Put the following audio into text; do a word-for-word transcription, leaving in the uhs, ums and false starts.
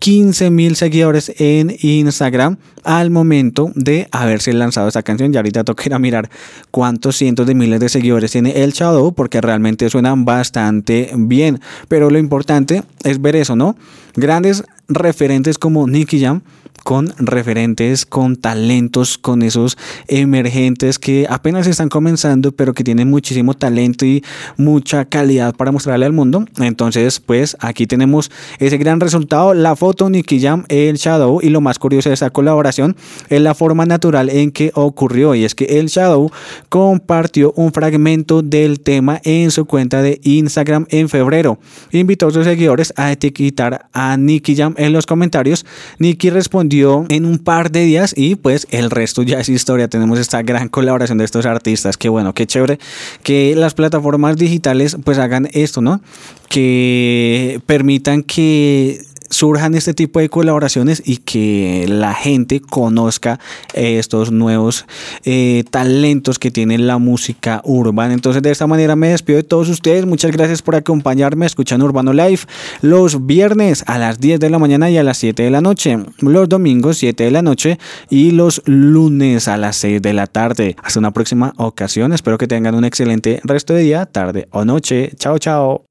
quince mil seguidores en Instagram al momento de haberse lanzado esta canción. Y ahorita toca ir a mirar cuántos cientos de miles de seguidores tiene El Shadow, porque realmente suenan bastante bien. Pero lo importante es ver eso, ¿no? Grandes referentes como Nicky Jam, con referentes, con talentos, con esos emergentes que apenas están comenzando, pero que tienen muchísimo talento y mucha calidad para mostrarle al mundo. Entonces, pues aquí tenemos ese gran resultado, la foto Nicky Jam, El Shadow, y lo más curioso de esta colaboración es la forma natural en que ocurrió, y es que El Shadow compartió un fragmento del tema en su cuenta de Instagram en febrero. Invitó a sus seguidores a etiquetar a Nicky Jam en los comentarios. Nicky respondió en un par de días y pues el resto ya es historia. Tenemos esta gran colaboración de estos artistas. Qué bueno, qué chévere que las plataformas digitales pues hagan esto, ¿no? Que permitan que surjan este tipo de colaboraciones y que la gente conozca estos nuevos eh, talentos que tiene la música urbana. Entonces, de esta manera me despido de todos ustedes. Muchas gracias por acompañarme escuchando Urbano Live los viernes a las diez de la mañana y a las siete de la noche, los domingos siete de la noche y los lunes a las seis de la tarde. Hasta una próxima ocasión. Espero que tengan un excelente resto de día, tarde o noche. Chao, chao.